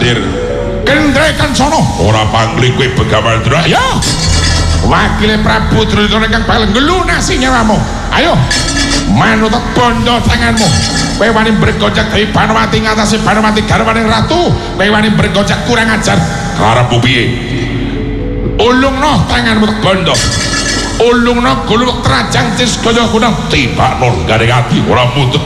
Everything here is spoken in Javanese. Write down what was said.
Hadir kendrekan sono ora pangli kowe Begawan Dra ya wakile Prabu Duryudana kang bakal ngelunasi nyawamu ayo manut bondo tanganmu kowe wani bergojek dewi Banowati ngatasi Banowati garwaning ratu kowe wani bergojek kurang ajar karepmu piye ulungno tanganmu bondo ulungno gulung trajang cis gaya gunung tiba nol garing ati ora mutut